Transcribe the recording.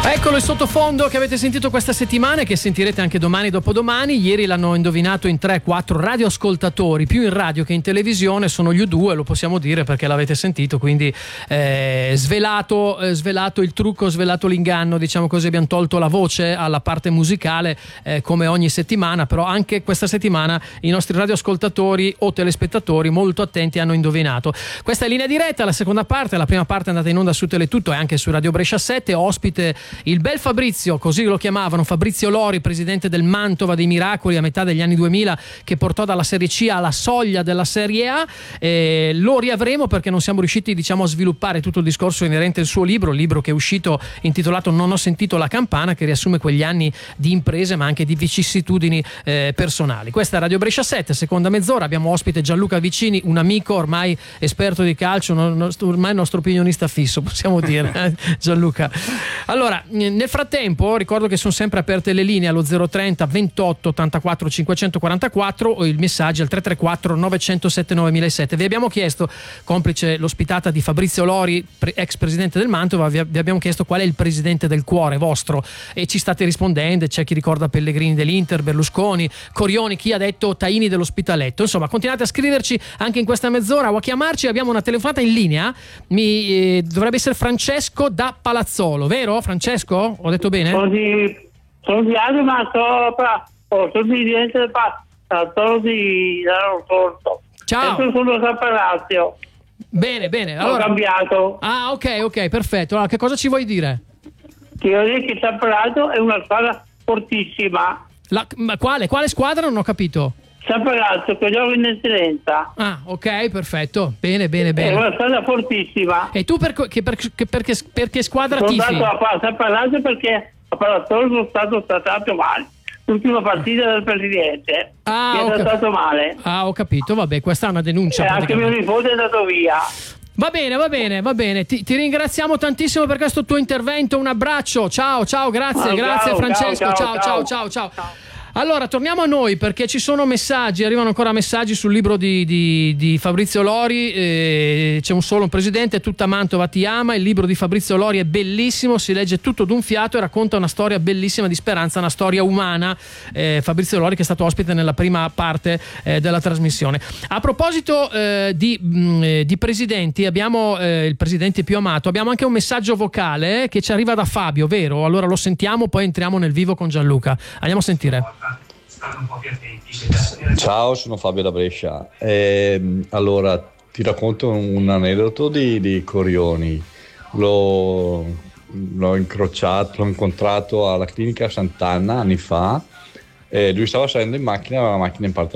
Eccolo il sottofondo che avete sentito questa settimana e che sentirete anche domani dopodomani. Ieri l'hanno indovinato in 3-4 radioascoltatori, più in radio che in televisione. Sono gli U2, lo possiamo dire perché l'avete sentito, quindi svelato il trucco, svelato l'inganno, diciamo così. Abbiamo tolto la voce alla parte musicale come ogni settimana, però anche questa settimana i nostri radioascoltatori o telespettatori molto attenti hanno indovinato. Questa è Linea Diretta, la seconda parte. La prima parte è andata in onda su Teletutto e anche su Radio Brescia 7, ospite il bel Fabrizio, così lo chiamavano, Fabrizio Lori, presidente del Mantova dei Miracoli a metà degli anni 2000, che portò dalla Serie C alla soglia della Serie A. Lo riavremo perché non siamo riusciti, diciamo, a sviluppare tutto il discorso inerente al suo libro che è uscito intitolato Non ho sentito la campana, che riassume quegli anni di imprese ma anche di vicissitudini personali. Questa è Radio Brescia 7, seconda mezz'ora. Abbiamo ospite Gianluca Vicini, un amico ormai esperto di calcio, ormai il nostro opinionista fisso, possiamo dire, Gianluca. Allora, nel frattempo ricordo che sono sempre aperte le linee allo 030 28 84 544 o il messaggio al 334 907 9007. Vi abbiamo chiesto, complice l'ospitata di Fabrizio Lori, ex presidente del Mantova, vi abbiamo chiesto qual è il presidente del cuore vostro e ci state rispondendo. C'è chi ricorda Pellegrini dell'Inter, Berlusconi, Corioni, chi ha detto Taini dell'Ospitaletto. Insomma, continuate a scriverci anche in questa mezz'ora o a chiamarci. Abbiamo una telefonata in linea, dovrebbe essere Francesco da Palazzolo, vero Francesco? Ho detto bene? Sono di Adema, sono presidente del Palazzolo di Sorto. Ciao. Adesso sono San Palazzo. Bene. Allora, ho cambiato. Ah, ok, perfetto. Allora, che cosa ci vuoi dire? Ti voglio dire che San Palazzo è una squadra fortissima. Ma quale squadra? Non ho capito. San Palazzo, che gioca in eccellenza. Ah, ok, perfetto. Bene. È una squadra fortissima. E tu per che squadra sono tifi? Sono andato a San Palazzo perché a Palazzolo sono stato trattato male. L'ultima partita del presidente mi è trattato male. Ah, ho capito, vabbè, questa è una denuncia. Anche mio nipote è andato via. Va bene. Ti ringraziamo tantissimo per questo tuo intervento. Un abbraccio. Ciao, grazie Francesco. Ciao. Allora, torniamo a noi perché ci sono messaggi, arrivano ancora messaggi sul libro di Fabrizio Lori. C'è un presidente, tutta Mantova ti ama. Il libro di Fabrizio Lori è bellissimo, si legge tutto d'un fiato e racconta una storia bellissima di speranza, una storia umana. Fabrizio Lori, che è stato ospite nella prima parte della trasmissione. A proposito di presidenti, abbiamo il presidente più amato, abbiamo anche un messaggio vocale che ci arriva da Fabio, vero? Allora lo sentiamo, poi entriamo nel vivo con Gianluca. Andiamo a sentire. Ciao, sono Fabio da Brescia. Allora ti racconto un aneddoto di Corioni. L'ho incontrato alla clinica Sant'Anna anni fa. Lui stava salendo in macchina, aveva la macchina in parte